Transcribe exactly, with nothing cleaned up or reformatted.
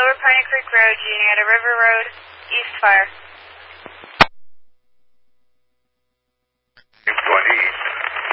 Lower Piney Creek Road, Juniata River Road, East Fire.